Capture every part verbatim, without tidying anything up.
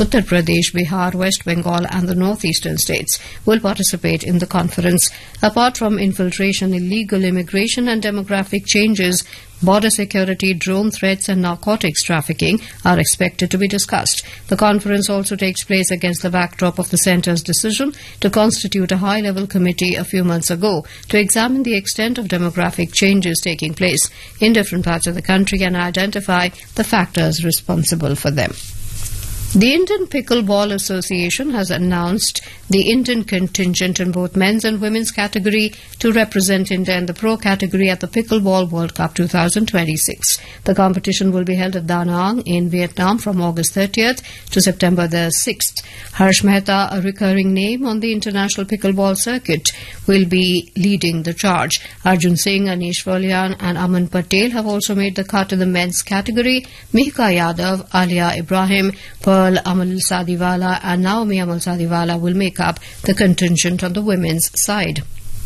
Uttar Pradesh, Bihar, West Bengal and the northeastern states will participate in the conference. Apart from infiltration, illegal immigration and demographic changes, border security, drone threats and narcotics trafficking are expected to be discussed. The conference also takes place against the backdrop of the Centre's decision to constitute a high-level committee a few months ago to examine the extent of demographic changes taking place in different parts of the country and identify the factors responsible for them. The Indian Pickleball Association has announced the Indian contingent in both men's and women's category to represent India in the pro category at the Pickleball World Cup twenty twenty-six. The competition will be held at Da Nang in Vietnam from August thirtieth to September the sixth. Harsh Mehta, a recurring name on the international pickleball circuit, will be leading the charge. Arjun Singh, Anish Valian and Aman Patel have also made the cut in the men's category. Mihka Yadav, Alia Ibrahim, Pearl Amal Sadiwala and Naomi Amal Sadiwala will make up the contingent on the women's side.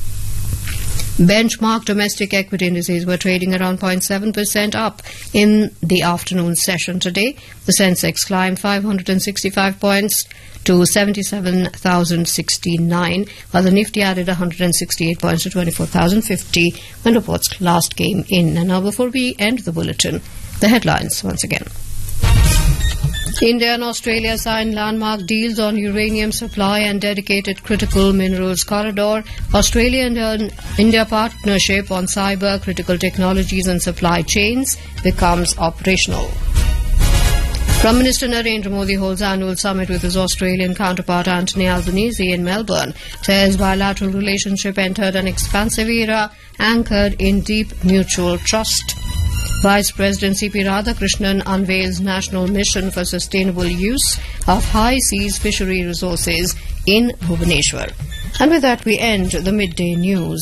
Benchmark domestic equity indices were trading around zero point seven percent up in the afternoon session today. The Sensex climbed five hundred sixty-five points to seventy-seven thousand sixty-nine, while the Nifty added one hundred sixty-eight points to twenty-four thousand fifty when reports last came in. And now, before we end the bulletin, the headlines once again. India and Australia signed landmark deals on uranium supply and dedicated critical minerals corridor. Australia and India partnership on cyber, critical technologies and supply chains becomes operational. Prime Minister Narendra Modi holds annual summit with his Australian counterpart Anthony Albanese in Melbourne. Says bilateral relationship entered an expansive era anchored in deep mutual trust. Vice President C P Radhakrishnan unveils National Mission for Sustainable Use of High Seas Fishery Resources in Bhubaneswar. And with that, we end the midday news.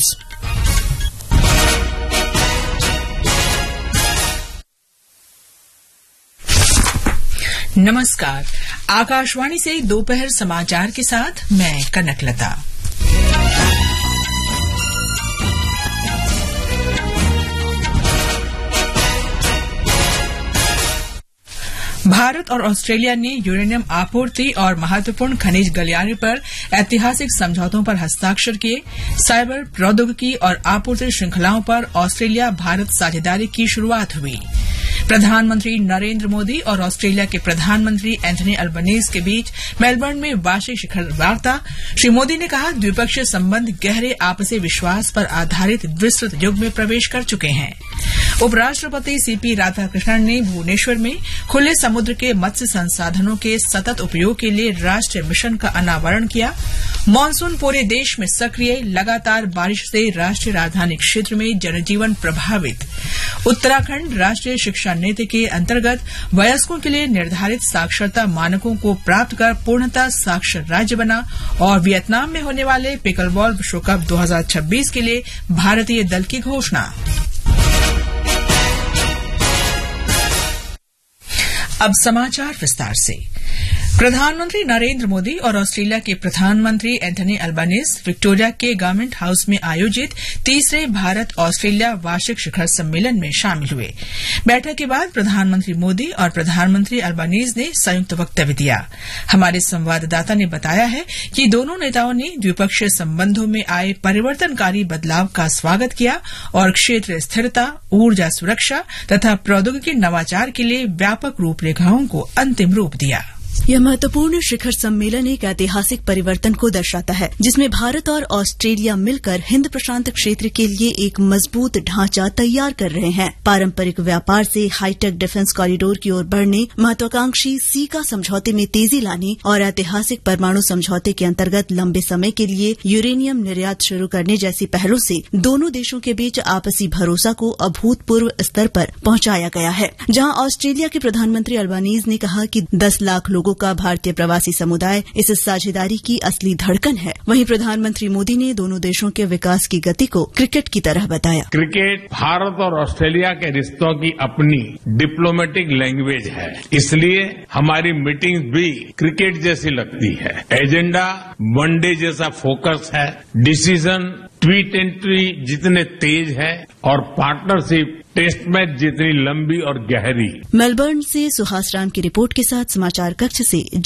नमस्कार, आकाशवाणी से दोपहर समाचार के साथ मैं कनकलता। भारत और Australia ने uranium आपूर्ति और महत्वपूर्ण खनिज गलियारे पर ऐतिहासिक समझौतों पर हस्ताक्षर किए। साइबर प्रौद्योगिकी और आपूर्ति श्रृंखलाओं पर ऑस्ट्रेलिया भारत साझेदारी की शुरुआत हुई। प्रधानमंत्री नरेंद्र मोदी और ऑस्ट्रेलिया के प्रधानमंत्री एंथनी अल्बनीज के बीच मेलबर्न में वार्षिक शिखर वार्ता। श्री मोदी ने कहा, द्विपक्षीय संबंध गहरे आपसी विश्वास पर आधारित विस्तृत युग में प्रवेश कर चुके हैं। उपराष्ट्रपति सीपी राधाकृष्णन ने भुवनेश्वर में खुले समुद्र के मत्स्य संसाधनों के सतत उपयोग के लिए राष्ट्रीय मिशन का अनावरण किया। मानसून पूरे देश में सक्रिय, लगातार बारिश से राष्ट्रीय राजधानी क्षेत्र में जनजीवन प्रभावित। उत्तराखंड राष्ट्रीय शिक्षा नीति के अंतर्गत वयस्कों के लिए निर्धारित साक्षरता मानकों को प्राप्त कर पूर्णतः साक्षर राज्य बना। और वियतनाम में होने वाले पिकलबॉल विश्व कप दो हज़ार छब्बीस के लिए भारतीय दल की घोषणा। अब समाचार विस्तार से। प्रधानमंत्री नरेंद्र मोदी और ऑस्ट्रेलिया के प्रधानमंत्री एंथनी अल्बानीज विक्टोरिया के गवर्नमेंट हाउस में आयोजित तीसरे भारत ऑस्ट्रेलिया वार्षिक शिखर सम्मेलन में शामिल हुए। बैठक के बाद प्रधानमंत्री मोदी और प्रधानमंत्री अल्बानीज ने संयुक्त वक्तव्य दिया। हमारे संवाददाता ने बताया है कि दोनों नेताओं ने द्विपक्षीय संबंधों में आए परिवर्तनकारी बदलाव का स्वागत किया और क्षेत्रीय स्थिरता, ऊर्जा सुरक्षा तथा प्रौद्योगिकी नवाचार के लिए व्यापक रूपरेखाओं को अंतिम रूप दिया। यह महत्वपूर्ण शिखर सम्मेलन एक ऐतिहासिक परिवर्तन को दर्शाता है, जिसमें भारत और ऑस्ट्रेलिया मिलकर हिंद प्रशांत क्षेत्र के लिए एक मजबूत ढांचा तैयार कर रहे हैं। पारंपरिक व्यापार से हाईटेक डिफेंस कॉरिडोर की ओर बढ़ने, महत्वाकांक्षी सीका समझौते में तेजी लाने और ऐतिहासिक परमाणु समझौते के अंतर्गत लंबे समय के लिए यूरेनियम निर्यात शुरू करने जैसी पहलों से दोनों देशों के बीच आपसी भरोसा को अभूतपूर्व स्तर पर पहुंचाया गया है। जहां ऑस्ट्रेलिया के प्रधानमंत्री अल्बानीज ने कहा कि दस लाख लोगों का भारतीय प्रवासी समुदाय इस साझेदारी की असली धड़कन है, वहीं प्रधानमंत्री मोदी ने दोनों देशों के विकास की गति को क्रिकेट की तरह बताया। क्रिकेट भारत और ऑस्ट्रेलिया के रिश्तों की अपनी डिप्लोमेटिक लैंग्वेज है, इसलिए हमारी मीटिंग भी क्रिकेट जैसी लगती है। एजेंडा वनडे जैसा फोकस है, डिसीजन ट्वीट एंट्री जितने तेज है और पार्टनरशिप टेस्ट मैच जितनी लंबी और गहरी। मेलबर्न से सुहास राम की रिपोर्ट के साथ समाचार कक्ष से